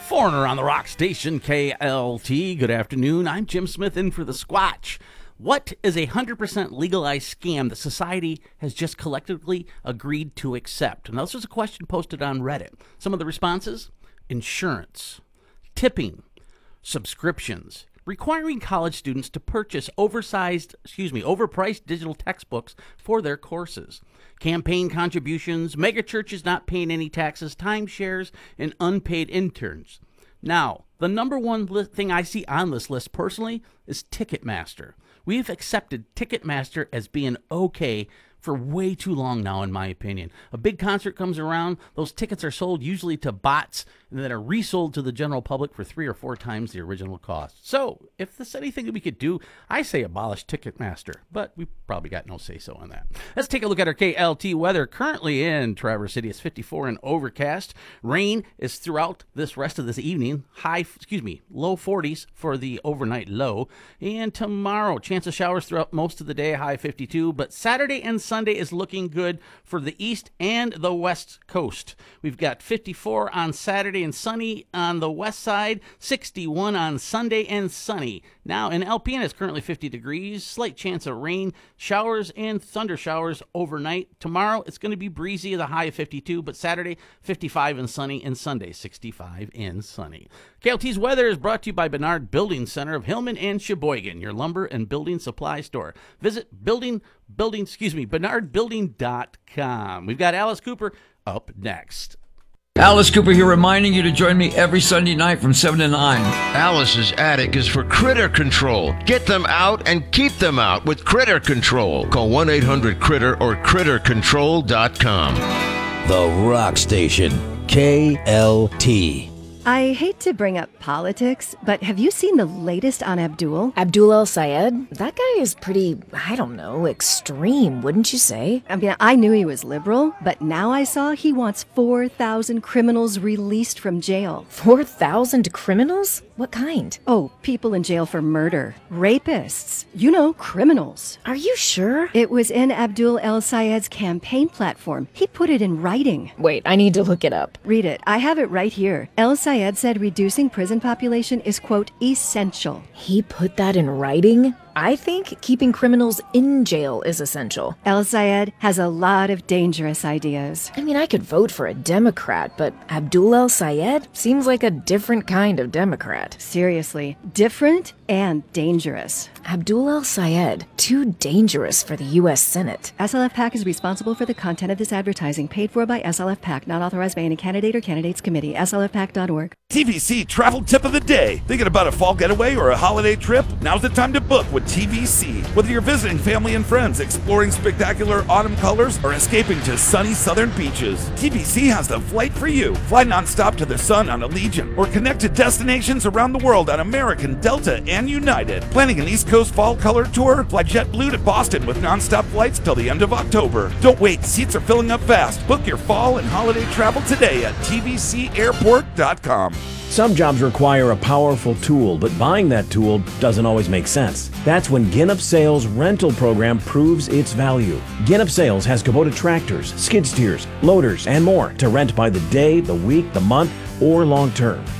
Foreigner on the Rock Station, KLT. Good afternoon. I'm Jim Smith in for the Squatch. What is a 100% legalized scam that society has just collectively agreed to accept? Now, this was a question posted on Reddit. Some of the responses: insurance, tipping, subscriptions, requiring college students to purchase overpriced digital textbooks for their courses, campaign contributions, mega churches not paying any taxes, timeshares, and unpaid interns. Now, the number one thing I see on this list personally is Ticketmaster. We've accepted Ticketmaster as being okay for way too long now, in my opinion. A big concert comes around, those tickets are sold usually to bots and then are resold to the general public for 3 or 4 times the original cost. So, if there's anything that we could do, I say abolish Ticketmaster, but we probably got no say-so on that. Let's take a look at our KLT weather. Currently in Traverse City, it's 54 and overcast. Rain is throughout this rest of this evening. Low 40s for the overnight low. And tomorrow, chance of showers throughout most of the day, high 52. But Saturday and Sunday is looking good for the east and the west coast. We've got 54 on Saturday and sunny on the west side, 61 on Sunday and sunny. Now in Alpena, it's currently 50 degrees, slight chance of rain, showers and thunder showers overnight. Tomorrow it's going to be breezy, the high of 52, but Saturday 55 and sunny, and Sunday 65 and sunny. KLT's weather is brought to you by Bernard Building Center of Hillman and Sheboygan, your lumber and building supply store. Visit bernardbuilding.com. We've got Alice Cooper up next. Alice Cooper here, reminding you to join me every Sunday night from 7 to 9. Alice's attic is for critter control. Get them out and keep them out with Critter Control. Call 1-800-CRITTER or CritterControl.com. The Rock Station, KLT. I hate to bring up politics, but have you seen the latest on Abdul? Abdul El-Sayed? That guy is pretty, extreme, wouldn't you say? I mean, I knew he was liberal, but now I saw he wants 4,000 criminals released from jail. 4,000 criminals? What kind? Oh, people in jail for murder. Rapists. You know, criminals. Are you sure? It was in Abdul El-Sayed's campaign platform. He put it in writing. Wait, I need to look it up. Read it. I have it right here. El-Sayed said reducing prison population is, quote, essential. He put that in writing? I think keeping criminals in jail is essential. El-Sayed has a lot of dangerous ideas. I mean, I could vote for a Democrat, but Abdul El-Sayed seems like a different kind of Democrat. Seriously, different and dangerous. Abdul El-Sayed, too dangerous for the U.S. Senate. SLF PAC is responsible for the content of this advertising, paid for by SLF PAC, not authorized by any candidate or candidates committee. SLFPAC.org. TVC Travel Tip of the Day. Thinking about a fall getaway or a holiday trip? Now's the time to book with TVC. Whether you're visiting family and friends, exploring spectacular autumn colors, or escaping to sunny southern beaches, TVC has the flight for you. Fly nonstop to the sun on Allegiant or connect to destinations around the world on American, Delta, and United. Planning an East Coast fall color tour? Fly JetBlue to Boston with nonstop flights till the end of October. Don't wait, seats are filling up fast. Book your fall and holiday travel today at tvcairport.com. Some jobs require a powerful tool, but buying that tool doesn't always make sense. That's when Ginup Sales rental program proves its value. Ginup Sales has Kubota tractors, skid steers, loaders, and more to rent by the day, the week, the month, or long term.